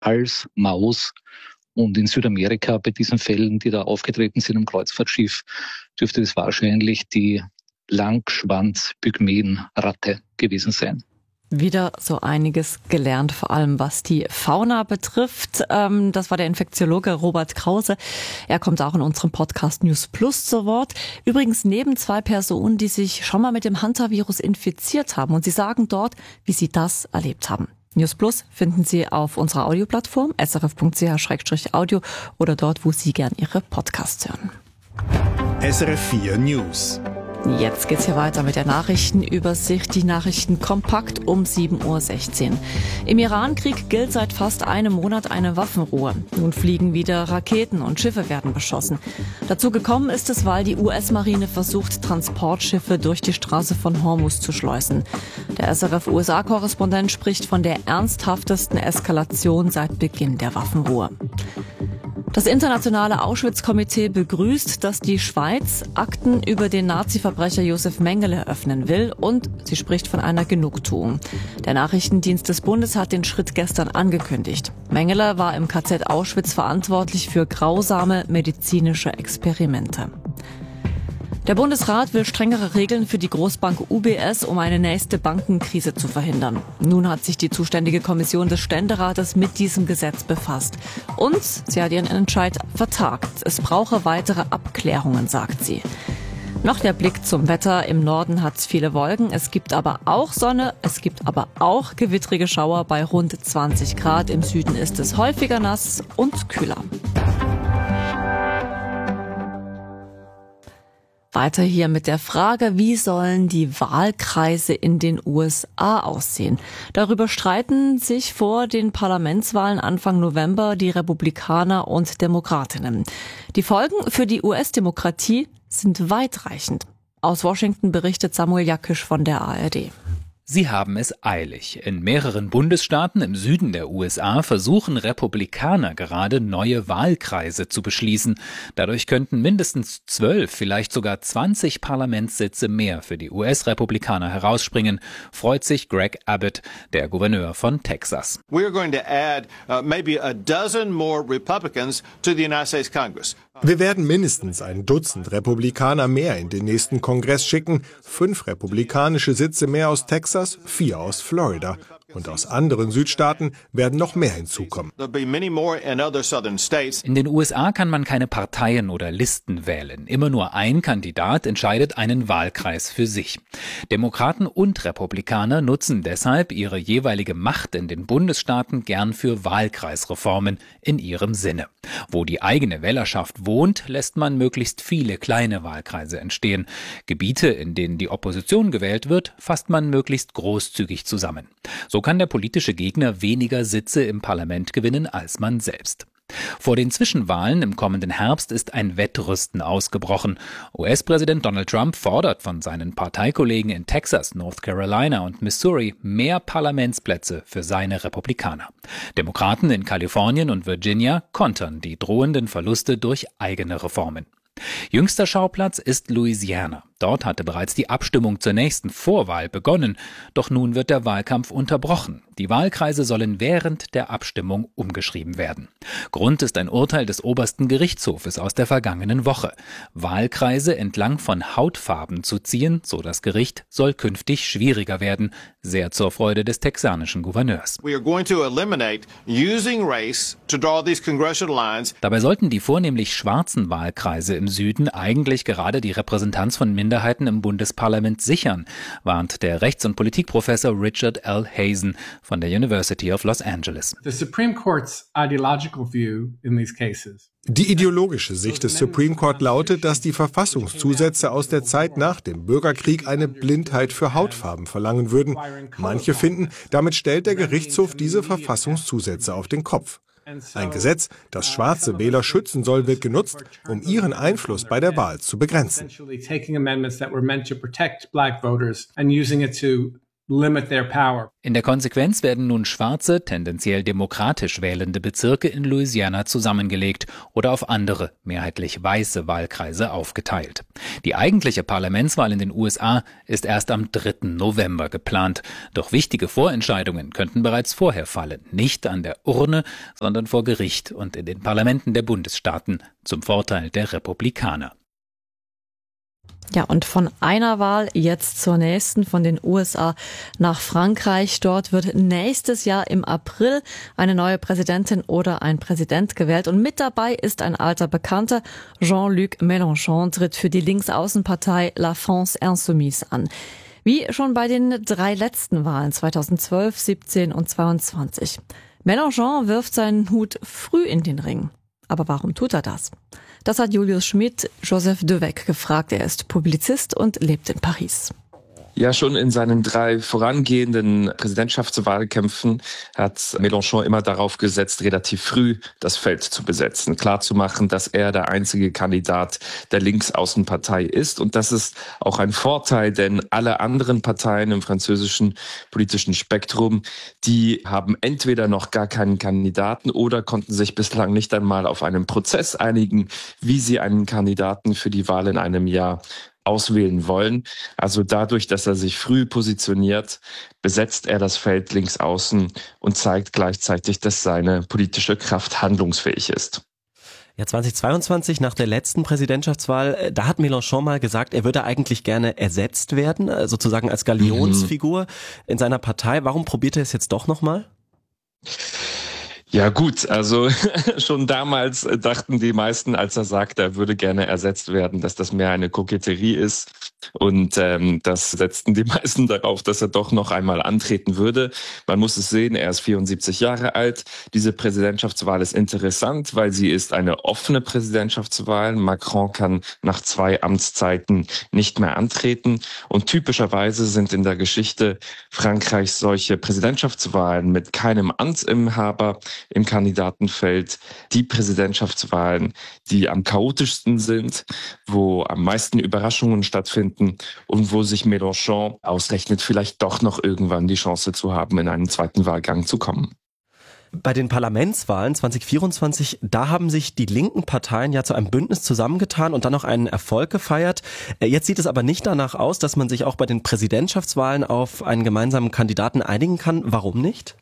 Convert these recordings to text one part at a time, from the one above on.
als Maus. Und in Südamerika bei diesen Fällen, die da aufgetreten sind am Kreuzfahrtschiff, dürfte es wahrscheinlich die Langschwanz-Pygmäen-Ratte gewesen sein. Wieder so einiges gelernt, vor allem was die Fauna betrifft. Das war der Infektiologe Robert Krause. Er kommt auch in unserem Podcast News Plus zu Wort. Übrigens neben 2 Personen, die sich schon mal mit dem Hantavirus infiziert haben. Und sie sagen dort, wie sie das erlebt haben. News Plus finden Sie auf unserer Audioplattform srf.ch/audio oder dort, wo Sie gern Ihre Podcasts hören. SRF 4 News. Jetzt geht's hier weiter mit der Nachrichtenübersicht. Die Nachrichten kompakt um 7:16 Uhr. Im Irankrieg gilt seit fast einem Monat eine Waffenruhe. Nun fliegen wieder Raketen und Schiffe werden beschossen. Dazu gekommen ist es, weil die US-Marine versucht, Transportschiffe durch die Straße von Hormuz zu schleusen. Der SRF-USA-Korrespondent spricht von der ernsthaftesten Eskalation seit Beginn der Waffenruhe. Das internationale Auschwitz-Komitee begrüßt, dass die Schweiz Akten über den Nazi-Verbrecher Josef Mengele öffnen will und sie spricht von einer Genugtuung. Der Nachrichtendienst des Bundes hat den Schritt gestern angekündigt. Mengele war im KZ Auschwitz verantwortlich für grausame medizinische Experimente. Der Bundesrat will strengere Regeln für die Großbank UBS, um eine nächste Bankenkrise zu verhindern. Nun hat sich die zuständige Kommission des Ständerates mit diesem Gesetz befasst. Und sie hat ihren Entscheid vertagt. Es brauche weitere Abklärungen, sagt sie. Noch der Blick zum Wetter. Im Norden hat es viele Wolken. Es gibt aber auch Sonne. Es gibt aber auch gewittrige Schauer bei rund 20 Grad. Im Süden ist es häufiger nass und kühler. Weiter hier mit der Frage, wie sollen die Wahlkreise in den USA aussehen? Darüber streiten sich vor den Parlamentswahlen Anfang November die Republikaner und Demokratinnen. Die Folgen für die US-Demokratie sind weitreichend. Aus Washington berichtet Samuel Jackisch von der ARD. Sie haben es eilig. In mehreren Bundesstaaten im Süden der USA versuchen Republikaner gerade neue Wahlkreise zu beschließen. Dadurch könnten mindestens 12, vielleicht sogar 20 Parlamentssitze mehr für die US-Republikaner herausspringen, freut sich Greg Abbott, der Gouverneur von Texas. We're going to add maybe a dozen more Republicans to the United States Congress. Wir werden mindestens ein Dutzend Republikaner mehr in den nächsten Kongress schicken, 5 republikanische Sitze mehr aus Texas, 4 aus Florida. Und aus anderen Südstaaten werden noch mehr hinzukommen. In den USA kann man keine Parteien oder Listen wählen. Immer nur ein Kandidat entscheidet einen Wahlkreis für sich. Demokraten und Republikaner nutzen deshalb ihre jeweilige Macht in den Bundesstaaten gern für Wahlkreisreformen in ihrem Sinne. Wo die eigene Wählerschaft wohnt, lässt man möglichst viele kleine Wahlkreise entstehen. Gebiete, in denen die Opposition gewählt wird, fasst man möglichst großzügig zusammen. So kann der politische Gegner weniger Sitze im Parlament gewinnen als man selbst. Vor den Zwischenwahlen im kommenden Herbst ist ein Wettrüsten ausgebrochen. US-Präsident Donald Trump fordert von seinen Parteikollegen in Texas, North Carolina und Missouri mehr Parlamentsplätze für seine Republikaner. Demokraten in Kalifornien und Virginia kontern die drohenden Verluste durch eigene Reformen. Jüngster Schauplatz ist Louisiana. Dort hatte bereits die Abstimmung zur nächsten Vorwahl begonnen. Doch nun wird der Wahlkampf unterbrochen. Die Wahlkreise sollen während der Abstimmung umgeschrieben werden. Grund ist ein Urteil des obersten Gerichtshofes aus der vergangenen Woche. Wahlkreise entlang von Hautfarben zu ziehen, so das Gericht, soll künftig schwieriger werden. Sehr zur Freude des texanischen Gouverneurs. Dabei sollten die vornehmlich schwarzen Wahlkreise im Süden eigentlich gerade die Repräsentanz von Minderheiten im Bundesparlament sichern, warnt der Rechts- und Politikprofessor Richard L. Hazen von der University of Los Angeles. Die ideologische Sicht des Supreme Court lautet, dass die Verfassungszusätze aus der Zeit nach dem Bürgerkrieg eine Blindheit für Hautfarben verlangen würden. Manche finden, damit stellt der Gerichtshof diese Verfassungszusätze auf den Kopf. Ein Gesetz, das schwarze Wähler schützen soll, wird genutzt, um ihren Einfluss bei der Wahl zu begrenzen. In der Konsequenz werden nun schwarze, tendenziell demokratisch wählende Bezirke in Louisiana zusammengelegt oder auf andere, mehrheitlich weiße Wahlkreise aufgeteilt. Die eigentliche Parlamentswahl in den USA ist erst am 3. November geplant. Doch wichtige Vorentscheidungen könnten bereits vorher fallen. Nicht an der Urne, sondern vor Gericht und in den Parlamenten der Bundesstaaten zum Vorteil der Republikaner. Ja, und von einer Wahl jetzt zur nächsten, von den USA nach Frankreich. Dort wird nächstes Jahr im April eine neue Präsidentin oder ein Präsident gewählt. Und mit dabei ist ein alter Bekannter. Jean-Luc Mélenchon tritt für die Linksaußenpartei La France Insoumise an. Wie schon bei den 3 letzten Wahlen 2012, 17 und 22. Mélenchon wirft seinen Hut früh in den Ring. Aber warum tut er das? Das hat Julius Schmid Joseph Devec gefragt. Er ist Publizist und lebt in Paris. Ja, schon in seinen 3 vorangehenden Präsidentschaftswahlkämpfen hat Mélenchon immer darauf gesetzt, relativ früh das Feld zu besetzen, klarzumachen, dass er der einzige Kandidat der Linksaußenpartei ist. Und das ist auch ein Vorteil, denn alle anderen Parteien im französischen politischen Spektrum, die haben entweder noch gar keinen Kandidaten oder konnten sich bislang nicht einmal auf einen Prozess einigen, wie sie einen Kandidaten für die Wahl in einem Jahr auswählen wollen. Also dadurch, dass er sich früh positioniert, besetzt er das Feld links außen und zeigt gleichzeitig, dass seine politische Kraft handlungsfähig ist. Ja, 2022 nach der letzten Präsidentschaftswahl, da hat Mélenchon mal gesagt, er würde eigentlich gerne ersetzt werden, sozusagen als Galionsfigur in seiner Partei. Warum probiert er es jetzt doch nochmal? Ja gut, also schon damals dachten die meisten, als er sagte, er würde gerne ersetzt werden, dass das mehr eine Koketterie ist. Und das setzten die meisten darauf, dass er doch noch einmal antreten würde. Man muss es sehen, er ist 74 Jahre alt. Diese Präsidentschaftswahl ist interessant, weil sie ist eine offene Präsidentschaftswahl. Macron kann nach 2 Amtszeiten nicht mehr antreten. Und typischerweise sind in der Geschichte Frankreichs solche Präsidentschaftswahlen mit keinem Amtsinhaber im Kandidatenfeld die Präsidentschaftswahlen, die am chaotischsten sind, wo am meisten Überraschungen stattfinden und wo sich Mélenchon ausrechnet, vielleicht doch noch irgendwann die Chance zu haben, in einen zweiten Wahlgang zu kommen. Bei den Parlamentswahlen 2024, da haben sich die linken Parteien ja zu einem Bündnis zusammengetan und dann noch einen Erfolg gefeiert. Jetzt sieht es aber nicht danach aus, dass man sich auch bei den Präsidentschaftswahlen auf einen gemeinsamen Kandidaten einigen kann. Warum nicht?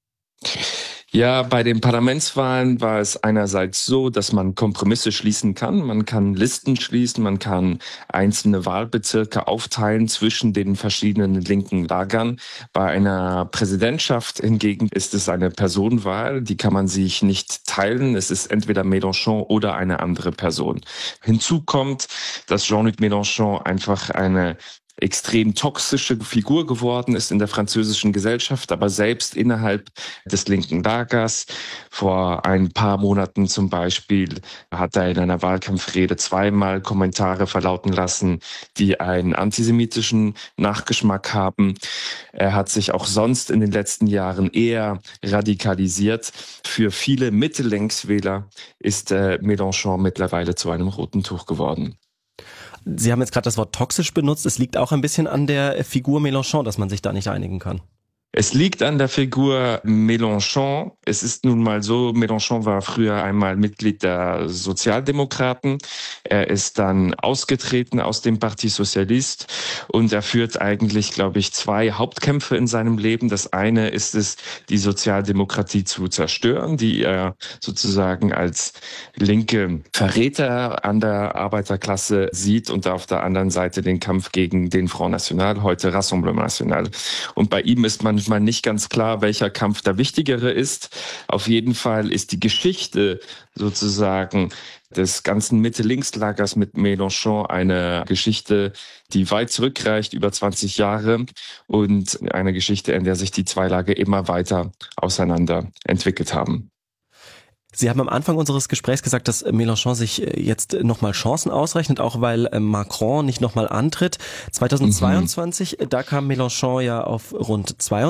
Ja, bei den Parlamentswahlen war es einerseits so, dass man Kompromisse schließen kann. Man kann Listen schließen, man kann einzelne Wahlbezirke aufteilen zwischen den verschiedenen linken Lagern. Bei einer Präsidentschaft hingegen ist es eine Personenwahl, die kann man sich nicht teilen. Es ist entweder Mélenchon oder eine andere Person. Hinzu kommt, dass Jean-Luc Mélenchon einfach eine extrem toxische Figur geworden ist in der französischen Gesellschaft, aber selbst innerhalb des linken Lagers. Vor ein paar Monaten zum Beispiel hat er in einer Wahlkampfrede 2-mal Kommentare verlauten lassen, die einen antisemitischen Nachgeschmack haben. Er hat sich auch sonst in den letzten Jahren eher radikalisiert. Für viele Mitte-Links-Wähler ist Mélenchon mittlerweile zu einem roten Tuch geworden. Sie haben jetzt gerade das Wort toxisch benutzt. Es liegt auch ein bisschen an der Figur Mélenchon, dass man sich da nicht einigen kann. Es liegt an der Figur Mélenchon. Es ist nun mal so, Mélenchon war früher einmal Mitglied der Sozialdemokraten. Er ist dann ausgetreten aus dem Parti Socialiste und er führt eigentlich, glaube ich, 2 Hauptkämpfe in seinem Leben. Das eine ist es, die Sozialdemokratie zu zerstören, die er sozusagen als linke Verräter an der Arbeiterklasse sieht, und auf der anderen Seite den Kampf gegen den Front National, heute Rassemblement National. Und bei ihm ist manchmal nicht ganz klar, welcher Kampf der wichtigere ist. Auf jeden Fall ist die Geschichte sozusagen des ganzen Mitte-Links-Lagers mit Mélenchon eine Geschichte, die weit zurückreicht, über 20 Jahre, und eine Geschichte, in der sich die 2 Lager immer weiter auseinander entwickelt haben. Sie haben am Anfang unseres Gesprächs gesagt, dass Mélenchon sich jetzt nochmal Chancen ausrechnet, auch weil Macron nicht nochmal antritt. 2022, da kam Mélenchon ja auf rund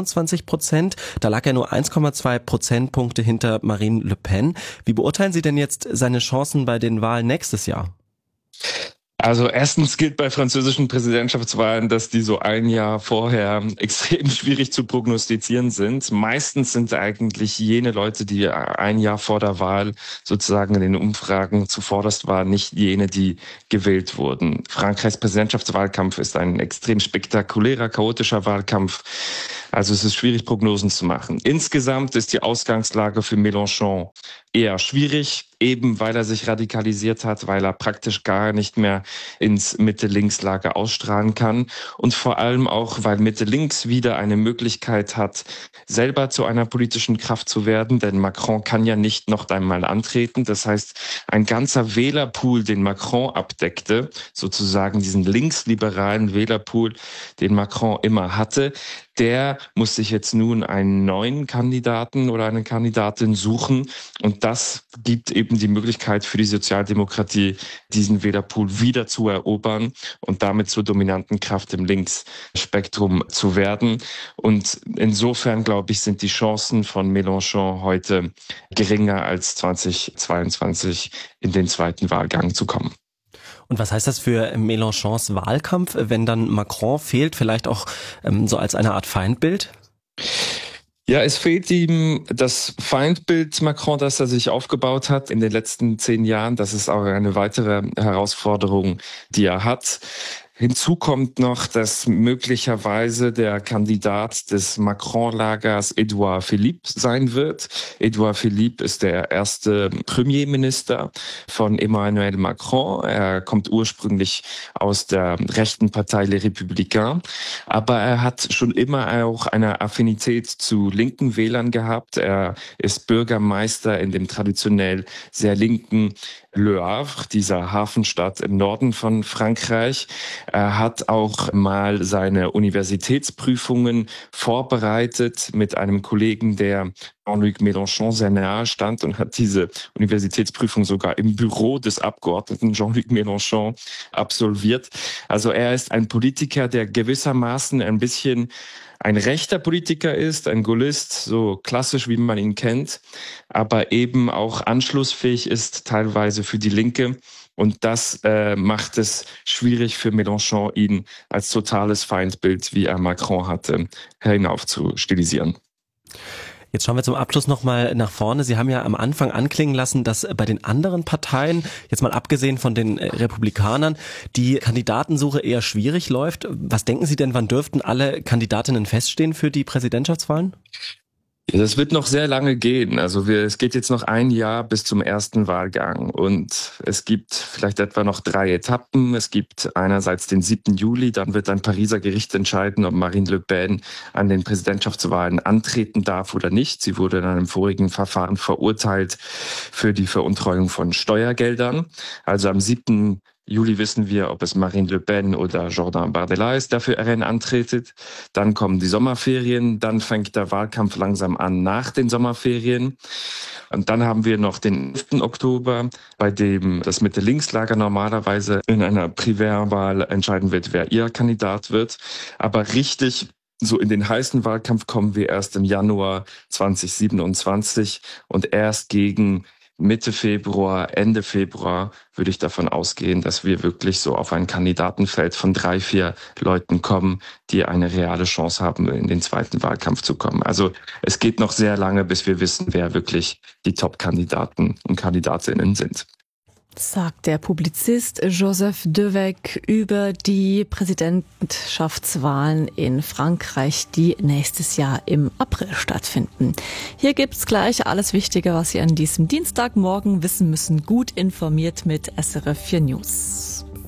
22%. Da lag er nur 1,2 Prozentpunkte hinter Marine Le Pen. Wie beurteilen Sie denn jetzt seine Chancen bei den Wahlen nächstes Jahr? Also erstens gilt bei französischen Präsidentschaftswahlen, dass die so ein Jahr vorher extrem schwierig zu prognostizieren sind. Meistens sind eigentlich jene Leute, die ein Jahr vor der Wahl sozusagen in den Umfragen zuvorderst waren, nicht jene, die gewählt wurden. Frankreichs Präsidentschaftswahlkampf ist ein extrem spektakulärer, chaotischer Wahlkampf. Also es ist schwierig, Prognosen zu machen. Insgesamt ist die Ausgangslage für Mélenchon eher schwierig, eben weil er sich radikalisiert hat, weil er praktisch gar nicht mehr ins Mitte-Links-Lager ausstrahlen kann und vor allem auch, weil Mitte-Links wieder eine Möglichkeit hat, selber zu einer politischen Kraft zu werden, denn Macron kann ja nicht noch einmal antreten. Das heißt, ein ganzer Wählerpool, den Macron abdeckte, sozusagen diesen linksliberalen Wählerpool, den Macron immer hatte, der muss sich jetzt nun einen neuen Kandidaten oder eine Kandidatin suchen. Und das gibt eben die Möglichkeit für die Sozialdemokratie, diesen Wählerpool wieder zu erobern und damit zur dominanten Kraft im Linksspektrum zu werden. Und insofern, glaube ich, sind die Chancen von Mélenchon heute geringer als 2022 in den zweiten Wahlgang zu kommen. Und was heißt das für Mélenchons Wahlkampf, wenn dann Macron fehlt, vielleicht auch so als eine Art Feindbild? Ja, es fehlt ihm das Feindbild Macron, das er sich aufgebaut hat in den letzten 10 Jahren. Das ist auch eine weitere Herausforderung, die er hat. Hinzu kommt noch, dass möglicherweise der Kandidat des Macron-Lagers Édouard Philippe sein wird. Édouard Philippe ist der erste Premierminister von Emmanuel Macron. Er kommt ursprünglich aus der rechten Partei Les Républicains, aber er hat schon immer auch eine Affinität zu linken Wählern gehabt. Er ist Bürgermeister in dem traditionell sehr linken Le Havre, dieser Hafenstadt im Norden von Frankreich. Er hat auch mal seine Universitätsprüfungen vorbereitet mit einem Kollegen, der Jean-Luc Mélenchon sehr nahe stand und hat diese Universitätsprüfung sogar im Büro des Abgeordneten Jean-Luc Mélenchon absolviert. Also er ist ein Politiker, der gewissermaßen ein bisschen ein rechter Politiker ist, ein Gaullist, so klassisch, wie man ihn kennt, aber eben auch anschlussfähig ist, teilweise für die Linke. Und das macht es schwierig für Mélenchon, ihn als totales Feindbild, wie er Macron hatte, hinauf zu stilisieren. Jetzt schauen wir zum Abschluss nochmal nach vorne. Sie haben ja am Anfang anklingen lassen, dass bei den anderen Parteien, jetzt mal abgesehen von den Republikanern, die Kandidatensuche eher schwierig läuft. Was denken Sie denn, wann dürften alle Kandidatinnen feststehen für die Präsidentschaftswahlen? Ja, das wird noch sehr lange gehen. Also es geht jetzt noch ein Jahr bis zum ersten Wahlgang und es gibt vielleicht etwa noch 3 Etappen. Es gibt einerseits den 7. Juli, dann wird ein Pariser Gericht entscheiden, ob Marine Le Pen an den Präsidentschaftswahlen antreten darf oder nicht. Sie wurde in einem vorigen Verfahren verurteilt für die Veruntreuung von Steuergeldern. Also am 7. Juli wissen wir, ob es Marine Le Pen oder Jordan Bardella ist, der für RN antretet. Dann kommen die Sommerferien, dann fängt der Wahlkampf langsam an nach den Sommerferien. Und dann haben wir noch den 11. Oktober, bei dem das Mitte-Links-Lager normalerweise in einer Primärwahl entscheiden wird, wer ihr Kandidat wird. Aber richtig so in den heißen Wahlkampf kommen wir erst im Januar 2027 und erst gegen Mitte Februar, Ende Februar würde ich davon ausgehen, dass wir wirklich so auf ein Kandidatenfeld von 3, 4 Leuten kommen, die eine reale Chance haben, in den zweiten Wahlkampf zu kommen. Also es geht noch sehr lange, bis wir wissen, wer wirklich die Top-Kandidaten und Kandidatinnen sind. Sagt der Publizist Joseph Devec über die Präsidentschaftswahlen in Frankreich, die nächstes Jahr im April stattfinden. Hier gibt's gleich alles Wichtige, was Sie an diesem Dienstagmorgen wissen müssen, gut informiert mit SRF 4 News.